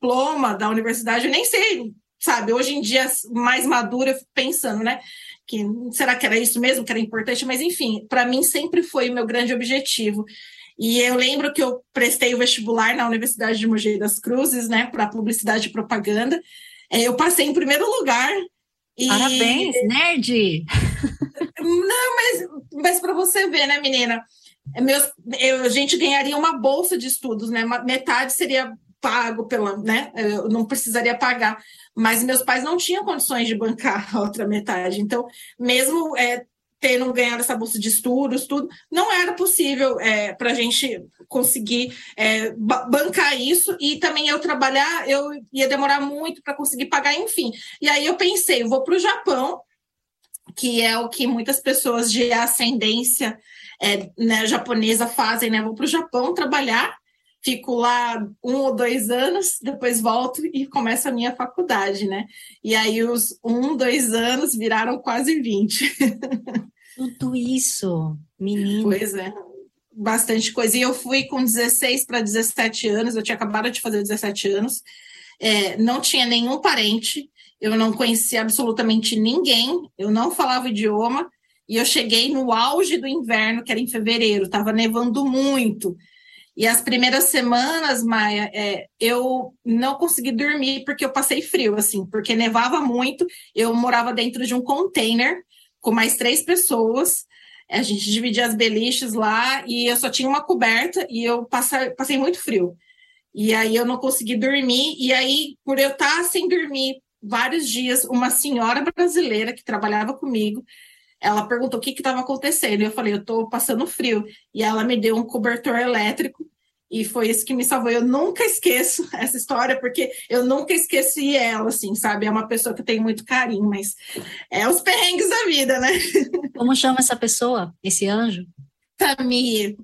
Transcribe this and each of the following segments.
diploma da universidade, eu nem sei, sabe, hoje em dia, mais madura, eu fico pensando, né, que será que era isso mesmo, que era importante? Mas, enfim, para mim sempre foi o meu grande objetivo. E eu lembro que eu prestei o vestibular na Universidade de Mogi das Cruzes, né, para publicidade e propaganda. Eu passei em primeiro lugar. E Parabéns, nerd! não, mas para você ver, né, menina, a gente ganharia uma bolsa de estudos, né? Metade seria pago pela, né? Eu não precisaria pagar, mas meus pais não tinham condições de bancar a outra metade. Então, mesmo tendo ganhado essa bolsa de estudos, tudo, não era possível para a gente conseguir bancar isso, e também eu trabalhar, eu ia demorar muito para conseguir pagar, enfim. E aí eu pensei, eu vou para o Japão, que é o que muitas pessoas de ascendência né, japonesa fazem, né? Vou para o Japão trabalhar, fico lá 1 ou 2 anos, depois volto e começo a minha faculdade, né? E aí os 1, 2 anos viraram quase 20. Tudo isso, menina. Pois é, bastante coisa. E eu fui com 16 para 17 anos, eu tinha acabado de fazer 17 anos, não tinha nenhum parente, eu não conhecia absolutamente ninguém, eu não falava o idioma, e eu cheguei no auge do inverno, que era em fevereiro, estava nevando muito. E as primeiras semanas, Maia, eu não consegui dormir porque eu passei frio, assim, porque nevava muito. Eu morava dentro de um container com mais 3 pessoas. A gente dividia as beliches lá e eu só tinha uma coberta e eu passei muito frio. E aí eu não consegui dormir. E aí, por eu estar sem dormir vários dias, uma senhora brasileira que trabalhava comigo, ela perguntou o que estava acontecendo. Eu falei, eu estou passando frio. E ela me deu um cobertor elétrico e foi isso que me salvou. Eu nunca esqueço essa história, porque eu nunca esqueci ela, assim, sabe? É uma pessoa que eu tenho muito carinho, mas é os perrengues da vida, né? Como chama essa pessoa, esse anjo? Tamir,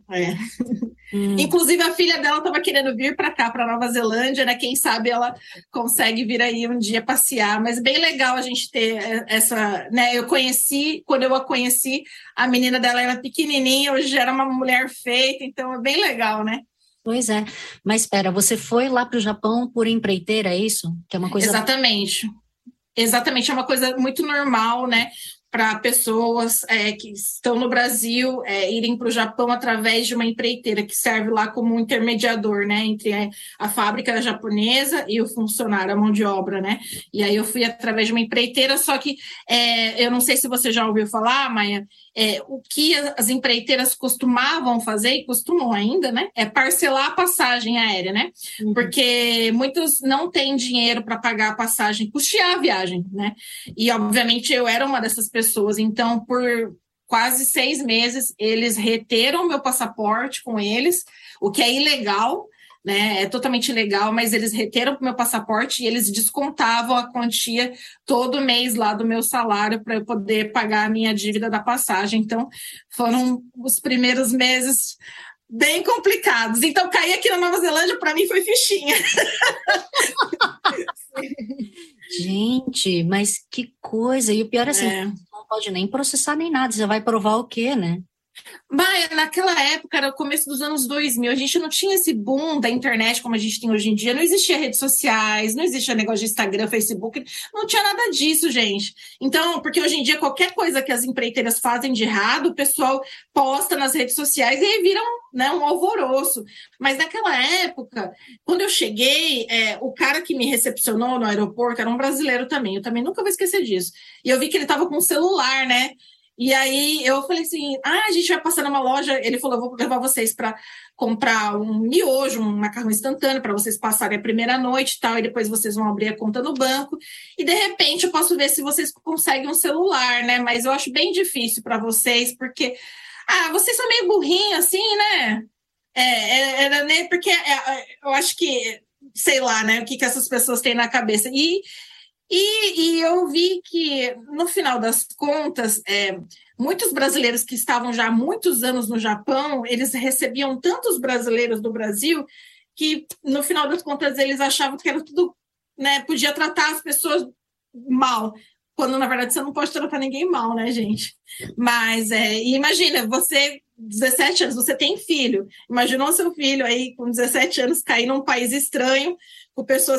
Hum, Inclusive, a filha dela estava querendo vir para cá, para Nova Zelândia, né? Quem sabe ela consegue vir aí um dia passear. Mas bem legal a gente ter essa, né? Quando eu a conheci, a menina dela era pequenininha, hoje já era uma mulher feita, então é bem legal, né? pois é. Mas espera, você foi lá para o Japão por empreiteira, é isso? Que é uma coisa. Exatamente. Exatamente, é uma coisa muito normal, né? Para pessoas que estão no Brasil irem para o Japão através de uma empreiteira que serve lá como um intermediador, né, entre a fábrica japonesa e o funcionário, a mão de obra, né? E aí eu fui através de uma empreiteira, só que eu não sei se você já ouviu falar, Maia, o que as empreiteiras costumavam fazer, e costumam ainda, né, é parcelar a passagem aérea, né? Uhum. Porque muitos não têm dinheiro para pagar a passagem, custear a viagem, né? E, obviamente, eu era uma dessas pessoas. Então, por quase 6 meses, eles reteram meu passaporte com eles, o que é ilegal, né? É totalmente ilegal, mas eles reteram o meu passaporte e eles descontavam a quantia todo mês lá do meu salário para eu poder pagar a minha dívida da passagem. Então, foram os primeiros meses bem complicados. Então, cair aqui na Nova Zelândia, para mim, foi fichinha. Gente, mas que coisa! E o pior é assim, É. não pode nem processar nem nada, você vai provar o quê, né? Mas naquela época, era o começo dos anos 2000, a gente não tinha esse boom da internet como a gente tem hoje em dia, não existia redes sociais, não existia negócio de Instagram, Facebook, não tinha nada disso, gente. Então, porque hoje em dia, qualquer coisa que as empreiteiras fazem de errado, o pessoal posta nas redes sociais e aí viram, né, um alvoroço. Mas naquela época, quando eu cheguei, o cara que me recepcionou no aeroporto era um brasileiro também, eu também nunca vou esquecer disso. E eu vi que ele estava com um celular, né? E aí eu falei assim, a gente vai passar numa loja, ele falou, vou levar vocês para comprar um miojo, um macarrão instantâneo para vocês passarem a primeira noite e tal, e depois vocês vão abrir a conta no banco, e de repente eu posso ver se vocês conseguem um celular, né? Mas eu acho bem difícil para vocês, porque, vocês são meio burrinhos assim, né? Era, né? Porque eu acho que, sei lá, né? O que essas pessoas têm na cabeça. E eu vi que, no final das contas, muitos brasileiros que estavam já há muitos anos no Japão, eles recebiam tantos brasileiros do Brasil que, no final das contas, eles achavam que era tudo, né, podia tratar as pessoas mal, quando, na verdade, você não pode tratar ninguém mal, né, gente? Mas, imagina, você, 17 anos, você tem filho, imaginou seu filho aí com 17 anos cair num país estranho, com pessoas